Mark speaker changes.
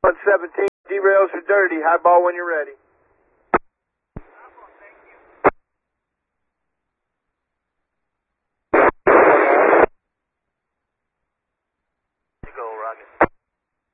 Speaker 1: 117, derails are dirty. High ball when you're ready.